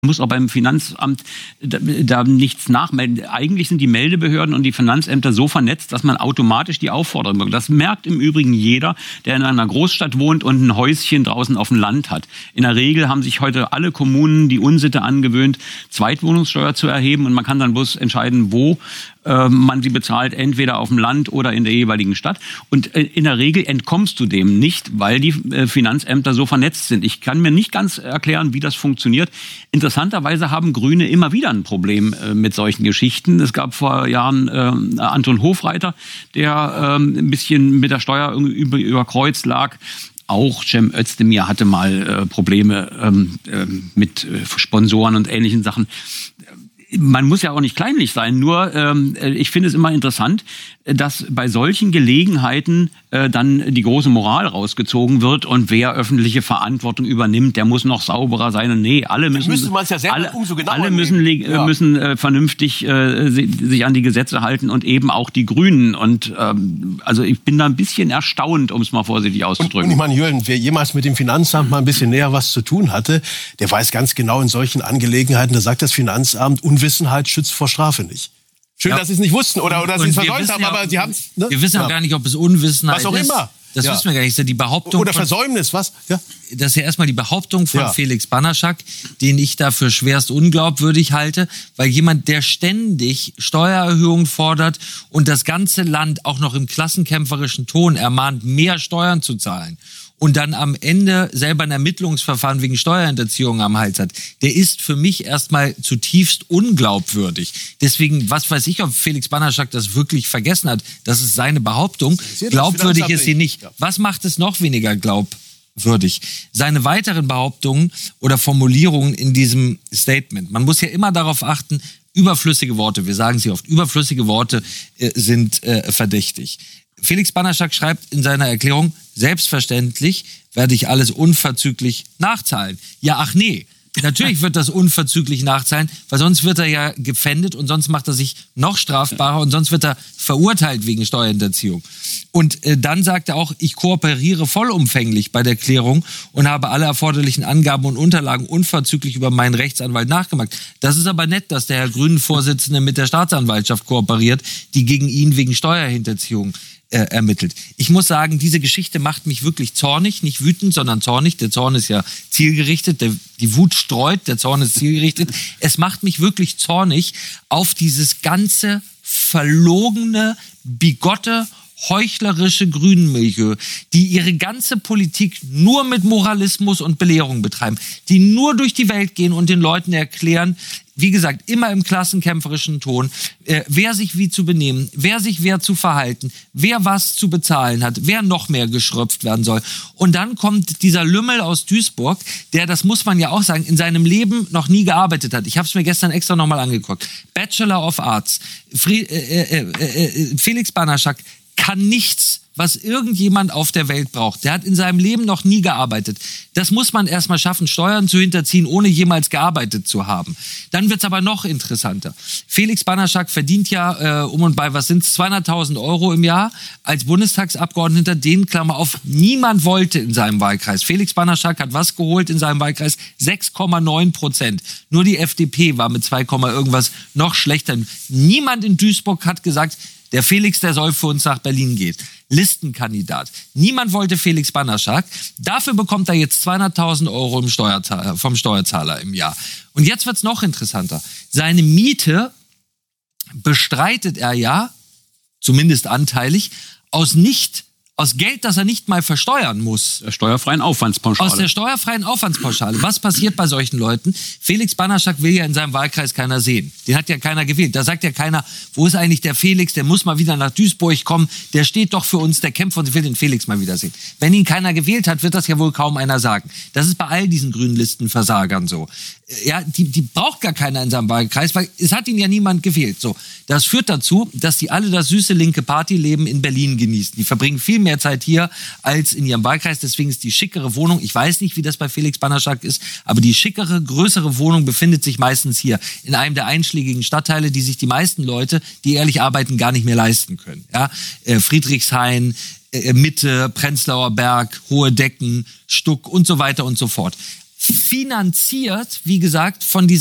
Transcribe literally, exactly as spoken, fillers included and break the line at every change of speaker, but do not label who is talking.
muss auch beim Finanzamt da, da nichts nachmelden. Eigentlich sind die Meldebehörden und die Finanzämter so vernetzt, dass man automatisch die Aufforderung bekommt. Das merkt im Übrigen jeder, der in einer Großstadt wohnt und ein Häuschen draußen auf dem Land hat. In der Regel haben sich heute alle Kommunen die Unsitte angewöhnt, Zweitwohnungssteuer zu erheben, und man kann dann bloß entscheiden, wo äh, man sie bezahlt, entweder auf dem Land oder in der jeweiligen Stadt. Und äh, in der Regel entkommst du dem nicht, weil die äh, Finanzämter so vernetzt sind. Ich kann mir nicht ganz erklären, wie das funktioniert. Interessanterweise haben Grüne immer wieder ein Problem äh, mit solchen Geschichten. Es gab vor Jahren äh, Anton Hofreiter, der äh, ein bisschen mit der Steuer über, über Kreuz lag. Auch Cem Özdemir hatte mal äh, Probleme ähm, äh, mit äh, Sponsoren und ähnlichen Sachen. Man muss ja auch nicht kleinlich sein, nur ähm, ich finde es immer interessant, dass bei solchen Gelegenheiten äh, dann die große Moral rausgezogen wird, und wer öffentliche Verantwortung übernimmt, der muss noch sauberer sein. Und nee, alle müssen,
müsste man's ja selber
alle,
umso genauer
alle müssen, ja. müssen äh, vernünftig äh, sich an die Gesetze halten, und eben auch die Grünen. Und ähm, also ich bin da ein bisschen erstaunt, um es mal vorsichtig auszudrücken.
Und, und ich meine, Jürgen, wer jemals mit dem Finanzamt mal ein bisschen näher was zu tun hatte, der weiß ganz genau, in solchen Angelegenheiten, da sagt das Finanzamt, Unwissenheit schützt vor Strafe nicht. Schön, ja. dass Sie es nicht wussten oder, oder Sie es versäumt haben,
ja,
aber Sie haben es... Ne?
Wir wissen ja gar nicht, ob es Unwissenheit ist.
Was auch
ist.
immer.
Das
ja.
wissen wir gar nicht. Das ist ja die Behauptung
oder Versäumnis, was? Ja.
Das ist ja erstmal die Behauptung von
ja.
Felix Banaschak, den ich da für schwerst unglaubwürdig halte, weil jemand, der ständig Steuererhöhungen fordert und das ganze Land auch noch im klassenkämpferischen Ton ermahnt, mehr Steuern zu zahlen, und dann am Ende selber ein Ermittlungsverfahren wegen Steuerhinterziehung am Hals hat, der ist für mich erstmal zutiefst unglaubwürdig. Deswegen, was weiß ich, ob Felix Banaschak das wirklich vergessen hat. Das ist seine Behauptung. Glaubwürdig ist sie nicht. Was macht es noch weniger glaubwürdig? Seine weiteren Behauptungen oder Formulierungen in diesem Statement. Man muss ja immer darauf achten, überflüssige Worte, wir sagen sie oft, überflüssige Worte äh, sind äh, verdächtig. Felix Banaschak schreibt in seiner Erklärung, selbstverständlich werde ich alles unverzüglich nachzahlen. Ja, ach nee, natürlich wird das unverzüglich nachzahlen, weil sonst wird er ja gefändet und sonst macht er sich noch strafbarer und sonst wird er verurteilt wegen Steuerhinterziehung. Und äh, dann sagt er auch, ich kooperiere vollumfänglich bei der Klärung und habe alle erforderlichen Angaben und Unterlagen unverzüglich über meinen Rechtsanwalt nachgemacht. Das ist aber nett, dass der Herr Grünen-Vorsitzende mit der Staatsanwaltschaft kooperiert, die gegen ihn wegen Steuerhinterziehung Äh, ermittelt. Ich muss sagen, diese Geschichte macht mich wirklich zornig, nicht wütend, sondern zornig. Der Zorn ist ja zielgerichtet, der, die Wut streut, der Zorn ist zielgerichtet. Es macht mich wirklich zornig auf dieses ganze verlogene, bigotte, heuchlerische Grünenmilieu, die ihre ganze Politik nur mit Moralismus und Belehrung betreiben, die nur durch die Welt gehen und den Leuten erklären, wie gesagt, immer im klassenkämpferischen Ton, äh, wer sich wie zu benehmen, wer sich wer zu verhalten, wer was zu bezahlen hat, wer noch mehr geschröpft werden soll. Und dann kommt dieser Lümmel aus Duisburg, der, das muss man ja auch sagen, in seinem Leben noch nie gearbeitet hat. Ich habe es mir gestern extra nochmal angeguckt. Bachelor of Arts, Fri- äh, äh, äh, äh, Felix Banaschak kann nichts, was irgendjemand auf der Welt braucht. Der hat in seinem Leben noch nie gearbeitet. Das muss man erstmal schaffen, Steuern zu hinterziehen, ohne jemals gearbeitet zu haben. Dann wird's aber noch interessanter. Felix Banaschak verdient ja äh, um und bei, was sind's, zweihunderttausend Euro im Jahr als Bundestagsabgeordneter, den, Klammer auf, niemand wollte in seinem Wahlkreis. Felix Banaschak hat was geholt in seinem Wahlkreis? sechs Komma neun Prozent. Nur die F D P war mit zwei, irgendwas noch schlechter. Niemand in Duisburg hat gesagt, der Felix, der soll für uns nach Berlin gehen. Listenkandidat. Niemand wollte Felix Banaschak. Dafür bekommt er jetzt zweihunderttausend Euro im Steuerzahler, vom Steuerzahler im Jahr. Und jetzt wird's noch interessanter. Seine Miete bestreitet er ja, zumindest anteilig, aus nicht aus Geld, das er nicht mal versteuern muss.
Der steuerfreien Aufwandspauschale.
Aus der steuerfreien Aufwandspauschale. Was passiert bei solchen Leuten? Felix Banaschak will ja in seinem Wahlkreis keiner sehen. Den hat ja keiner gewählt. Da sagt ja keiner, wo ist eigentlich der Felix? Der muss mal wieder nach Duisburg kommen. Der steht doch für uns, der kämpft und ich will den Felix mal wiedersehen. Wenn ihn keiner gewählt hat, wird das ja wohl kaum einer sagen. Das ist bei all diesen grünen Listenversagern so. Ja, die, die braucht gar keiner in seinem Wahlkreis, weil es hat ihn ja niemand gewählt. So, das führt dazu, dass die alle das süße linke Partyleben in Berlin genießen. Die verbringen viel mehr Zeit hier als in ihrem Wahlkreis. Deswegen ist die schickere Wohnung, ich weiß nicht, wie das bei Felix Banaschak ist, aber die schickere, größere Wohnung befindet sich meistens hier in einem der einschlägigen Stadtteile, die sich die meisten Leute, die ehrlich arbeiten, gar nicht mehr leisten können. Ja? Friedrichshain, Mitte, Prenzlauer Berg, Hohe Decken, Stuck und so weiter und so fort. finanziert, wie gesagt, von dieser